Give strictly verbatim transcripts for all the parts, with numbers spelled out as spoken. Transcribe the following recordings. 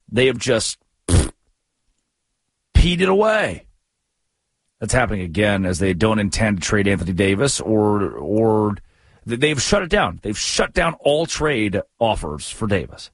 They have just pfft, peed it away. That's happening again as they don't intend to trade Anthony Davis or or they've shut it down. They've shut down all trade offers for Davis.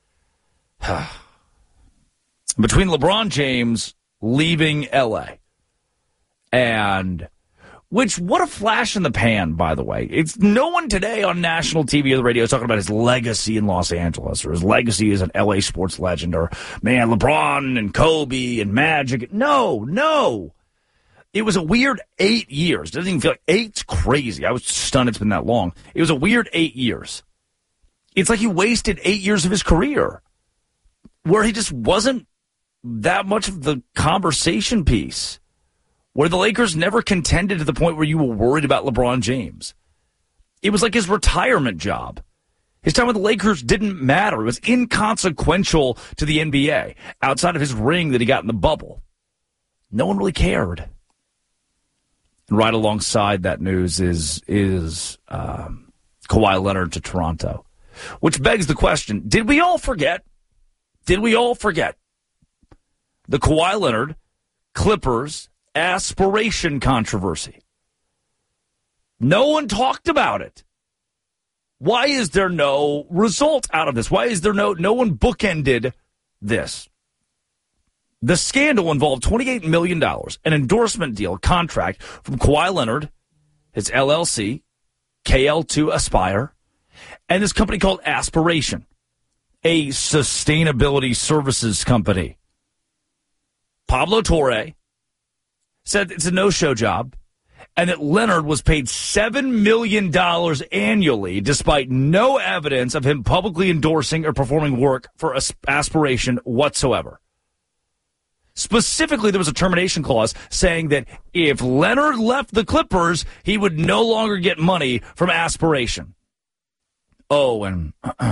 Between LeBron James leaving L A and which, what a flash in the pan, by the way. It's no one today on national T V or the radio is talking about his legacy in Los Angeles or his legacy as an L A sports legend or, man, LeBron and Kobe and Magic. No, no. It was a weird eight years. It doesn't even feel like eight's crazy. I was stunned it's been that long. It was a weird eight years. It's like he wasted eight years of his career where he just wasn't that much of the conversation piece, where the Lakers never contended to the point where you were worried about LeBron James. It was like his retirement job. His time with the Lakers didn't matter. It was inconsequential to the N B A outside of his ring that he got in the bubble. No one really cared. And right alongside that news is is um, Kawhi Leonard to Toronto, which begs the question, did we all forget? Did we all forget the Kawhi Leonard Clippers aspiration controversy? No one talked about it. Why is there no result out of this? Why is there no, no one bookended this? The scandal involved twenty-eight million dollars, an endorsement deal contract from Kawhi Leonard, his L L C, K L two Aspire, and this company called Aspiration, a sustainability services company. Pablo Torre said it's a no-show job and that Leonard was paid seven million dollars annually despite no evidence of him publicly endorsing or performing work for Aspiration whatsoever. Specifically, there was a termination clause saying that if Leonard left the Clippers, he would no longer get money from Aspiration. Oh, and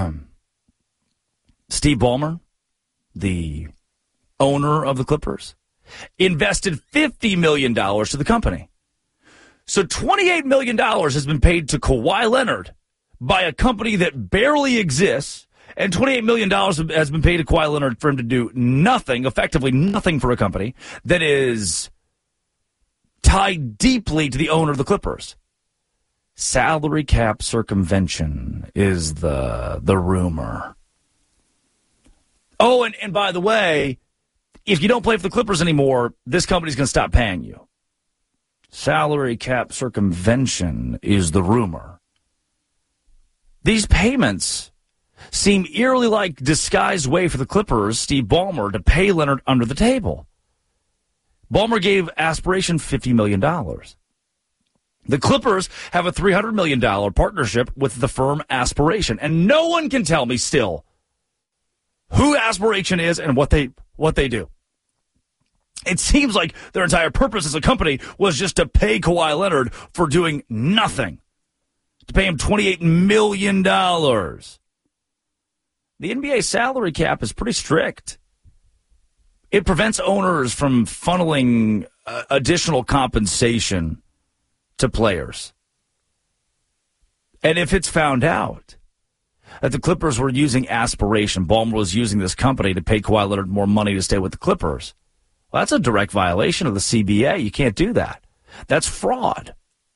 Steve Ballmer, the owner of the Clippers, invested fifty million dollars to the company. So twenty-eight million dollars has been paid to Kawhi Leonard by a company that barely exists, and twenty-eight million dollars has been paid to Kawhi Leonard for him to do nothing, effectively nothing for a company that is tied deeply to the owner of the Clippers. Salary cap circumvention is the the rumor. Oh, and, and by the way, if you don't play for the Clippers anymore, this company's going to stop paying you. Salary cap circumvention is the rumor. These payments seem eerily like disguised way for the Clippers, Steve Ballmer, to pay Leonard under the table. Ballmer gave Aspiration fifty million dollars. The Clippers have a three hundred million dollars partnership with the firm Aspiration, and no one can tell me still who Aspiration is and what they what they do. It seems like their entire purpose as a company was just to pay Kawhi Leonard for doing nothing, to pay him twenty-eight million dollars. The N B A salary cap is pretty strict. It prevents owners from funneling uh, additional compensation to players. And if it's found out that the Clippers were using Aspiration, Ballmer was using this company to pay Kawhi Leonard more money to stay with the Clippers, well, that's a direct violation of the C B A. You can't do that. That's fraud.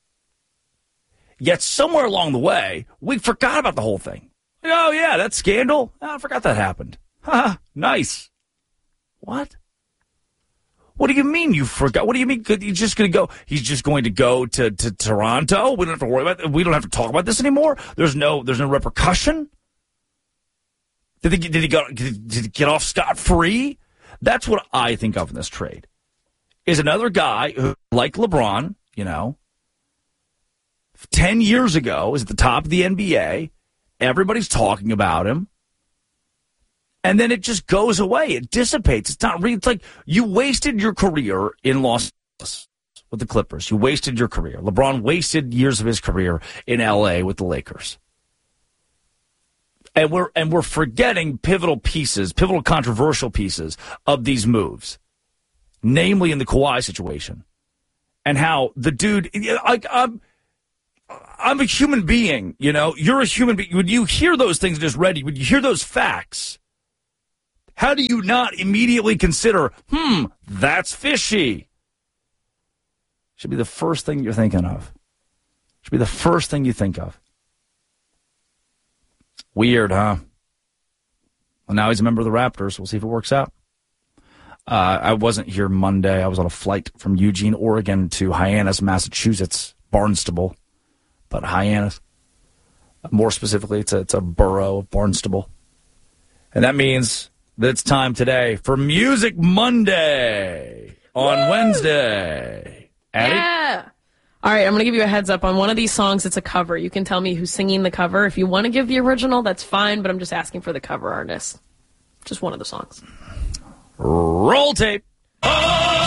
Yet somewhere along the way, we forgot about the whole thing. Oh, yeah, that scandal? Oh, I forgot that happened. Ha, nice. What? What do you mean you forgot? What do you mean he's just going to go? He's just going to go to, to Toronto? We don't have to worry about. We don't have to talk about this anymore. There's no there's no repercussion. Did he did he go? Did he get off scot free? That's what I think of in this trade. Is another guy who, like LeBron, you know, ten years ago is at the top of the N B A. Everybody's talking about him. And then it just goes away. It dissipates. It's not real. It's like you wasted your career in Los Angeles with the Clippers. You wasted your career. LeBron wasted years of his career in L A with the Lakers. And we're and we're forgetting pivotal pieces, pivotal controversial pieces of these moves, namely in the Kawhi situation, and how the dude. I, I'm I'm a human being. You know, you're a human being. When you hear those things just ready, when you hear those facts. How do you not immediately consider, hmm, that's fishy? Should be the first thing you're thinking of. Should be the first thing you think of. Weird, huh? Well, now he's a member of the Raptors. We'll see if it works out. Uh, I wasn't here Monday. I was on a flight from Eugene, Oregon to Hyannis, Massachusetts, Barnstable. But Hyannis, more specifically, it's a, it's a borough of Barnstable. And that means that it's time today for Music Monday on Woo! Wednesday. Addie? Yeah. All right, I'm going to give you a heads up on one of these songs. It's a cover. You can tell me who's singing the cover. If you want to give the original, that's fine, but I'm just asking for the cover artist. Just one of the songs. Roll tape.